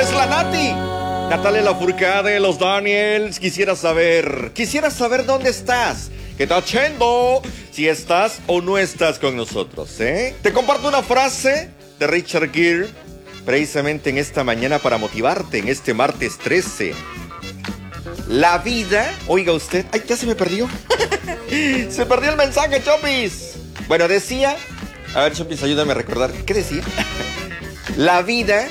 Es la Nati. Natalia Lafourcade, los Daniels. Quisiera saber dónde estás. ¿Qué estás haciendo? Si estás o no estás con nosotros, ¿eh? Te comparto una frase de Richard Gere, precisamente en esta mañana para motivarte, en este martes 13. La vida, oiga usted, ay, ya se me perdió. Se perdió el mensaje, Chopis. Bueno, decía, a ver, Chopis, ayúdame a recordar. ¿Qué decía? La vida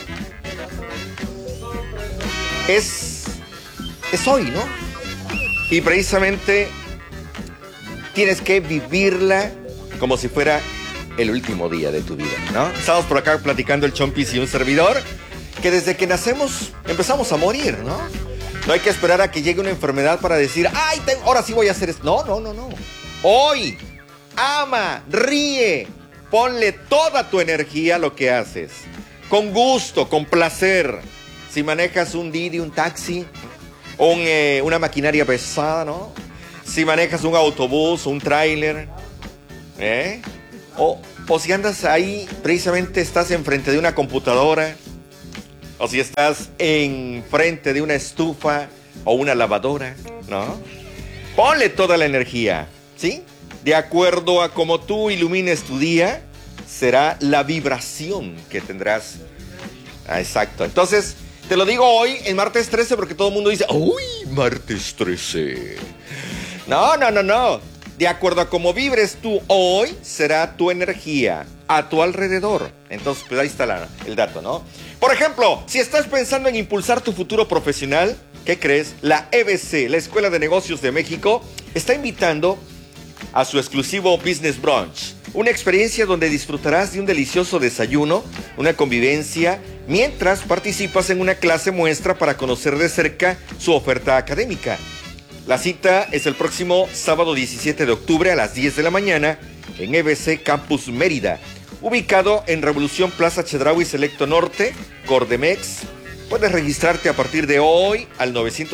es hoy, ¿no? Y precisamente tienes que vivirla como si fuera el último día de tu vida, ¿no? Estamos por acá platicando el Chompis y un servidor, que desde que nacemos empezamos a morir, ¿no? No hay que esperar a que llegue una enfermedad para decir, ay, ahora sí voy a hacer esto. No. Hoy, ama, ríe, ponle toda tu energía a lo que haces. Con gusto, con placer. Si manejas un Didi, un taxi, una maquinaria pesada, ¿no? Si manejas un autobús, un tráiler, ¿eh? O si andas ahí, precisamente estás enfrente de una computadora, o si estás enfrente de una estufa o una lavadora, ¿no? Ponle toda la energía, ¿sí? De acuerdo a cómo tú ilumines tu día, será la vibración que tendrás. Ah, exacto. Entonces, te lo digo hoy, en martes 13, porque todo el mundo dice, ¡uy, martes 13! No. De acuerdo a cómo vibres tú hoy, será tu energía a tu alrededor. Entonces, pues ahí está el dato, ¿no? Por ejemplo, si estás pensando en impulsar tu futuro profesional, ¿qué crees? La EBC, la Escuela de Negocios de México, está invitando a su exclusivo Business Brunch. Una experiencia donde disfrutarás de un delicioso desayuno, una convivencia, mientras participas en una clase muestra para conocer de cerca su oferta académica. La cita es el próximo sábado 17 de octubre a las 10 de la mañana en EBC Campus Mérida, ubicado en Revolución Plaza Chedraui Selecto Norte, Cordemex. Puedes registrarte a partir de hoy al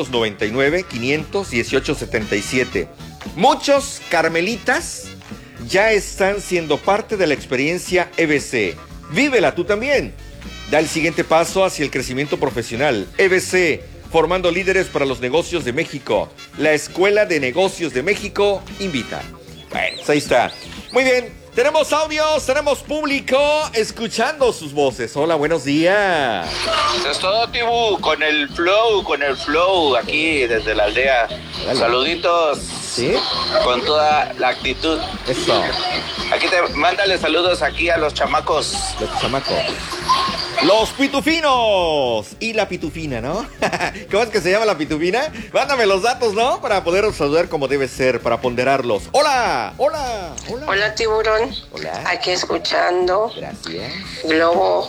999-518-77. Muchos carmelitas ya están siendo parte de la experiencia EBC. Vívela tú también. Da el siguiente paso hacia el crecimiento profesional. EBC, formando líderes para los negocios de México. La Escuela de Negocios de México invita. Bueno, pues ahí está. Muy bien, tenemos audios, tenemos público escuchando sus voces. Hola, buenos días. Eso es todo, Tibu, con el flow, aquí desde la aldea. Dale. Saluditos. ¿Sí? Con toda la actitud. Eso. Aquí mándale saludos aquí a los chamacos. Los chamacos. Los pitufinos y la pitufina, ¿no? ¿Cómo es que se llama la pitufina? Mándame los datos, ¿no? Para poder saludar como debe ser, para ponderarlos. ¡Hola! Hola, tiburón. Hola. Aquí escuchando. Gracias. Globo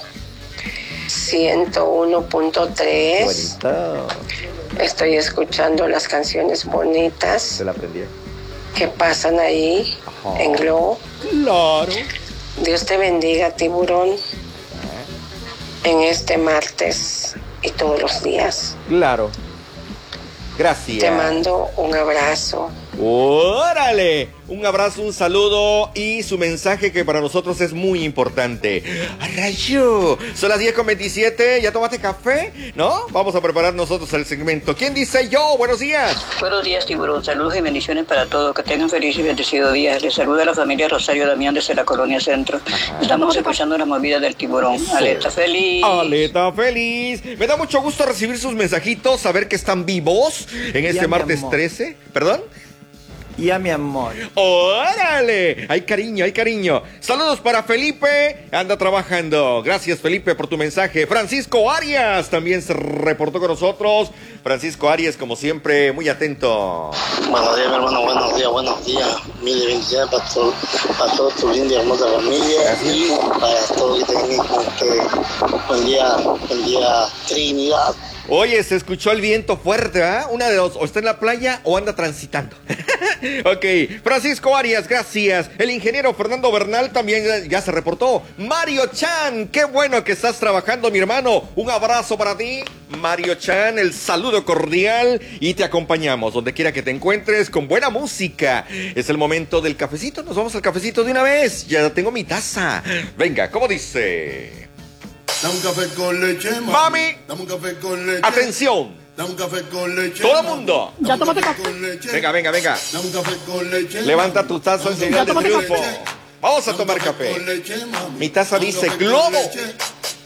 101.3. Bonito. Estoy escuchando las canciones bonitas Se la aprendí. que pasan ahí. Ajá. En Globo. Claro. Dios te bendiga, tiburón, en este martes y todos los días. Claro. Gracias. Te mando un abrazo. ¡Órale! Un abrazo, un saludo y su mensaje que para nosotros es muy importante. ¡Arrayo! Son las 10:27, ¿ya tomaste café? ¿No? Vamos a preparar nosotros el segmento. ¿Quién dice yo? ¡Buenos días! Buenos días, tiburón. Saludos y bendiciones para todos. Que tengan feliz y bendecido día. Les saluda la familia Rosario Damián desde la Colonia Centro. Estamos escuchando la movida del tiburón. Aleta feliz. Aleta feliz. Me da mucho gusto recibir sus mensajitos, saber que están vivos en este Ya, martes mi amor. 13. ¿Perdón? Ya, mi amor. ¡Órale! Hay cariño. Saludos para Felipe, anda trabajando. Gracias, Felipe, por tu mensaje. Francisco Arias también se reportó con nosotros. Francisco Arias, como siempre, muy atento. Buenos días, mi hermano, buenos días. Mil bendiciones para toda tu linda y hermosa familia. Gracias. Y para todos que tengan buen día, Trinidad. Oye, se escuchó el viento fuerte, ¿verdad? Una de dos, o está en la playa o anda transitando. Ok, Francisco Arias, gracias. El ingeniero Fernando Bernal también ya se reportó. Mario Chan, qué bueno que estás trabajando, mi hermano. Un abrazo para ti, Mario Chan, el saludo cordial y te acompañamos donde quiera que te encuentres con buena música. Es el momento del cafecito, nos vamos al cafecito de una vez. Ya tengo mi taza. Venga, ¿cómo dice? Dame un café con leche, Mami. Dame un café con leche. Atención. Dame un café con leche. Todo el mundo. Ya tómate café con leche. Venga, venga, venga. Dame un café con leche. Levanta tu taza en señal de triunfo. Vamos a tomar café. Mi taza dice globo.